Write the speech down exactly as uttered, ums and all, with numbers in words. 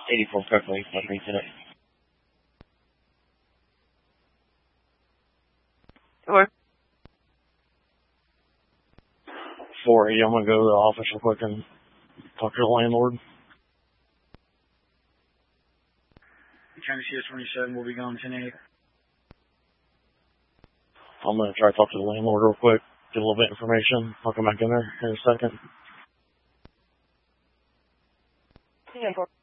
eighty-four Peppermint, my lieutenant. Hello. four eighty, I'm going to go to the office real quick and talk to the landlord. County C S twenty-seven will be gone ten eight. I'm going to try to talk to the landlord real quick, get a little bit of information. I'll come back in there in a second. ten four.